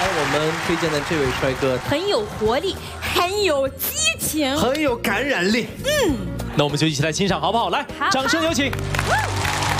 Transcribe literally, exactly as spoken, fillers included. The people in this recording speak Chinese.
来，我们推荐的这位帅哥很有活力，很有激情， 很有感染力。 嗯，那我们就一起来欣赏好不好？来，掌声有请。